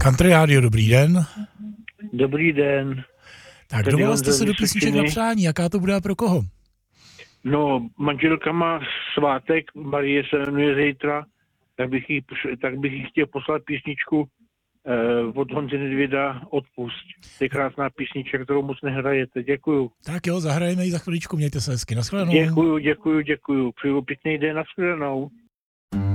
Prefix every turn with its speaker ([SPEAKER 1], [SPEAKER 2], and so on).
[SPEAKER 1] Country Radio, dobrý den.
[SPEAKER 2] Dobrý den.
[SPEAKER 1] Tak dovolil jste se do písniček na přání, jaká to bude a pro koho?
[SPEAKER 2] No, manželka má svátek, Marie se jmenuje zítra, tak bych jí chtěl poslat písničku od Honzy Nedvěda Odpusť. To je krásná písnička, kterou moc nehrajete. Děkuju.
[SPEAKER 1] Tak jo, zahrajeme ji za chviličku, mějte se hezky. Nashledanou.
[SPEAKER 2] Děkuju. Přeju pěkný den, nashledanou.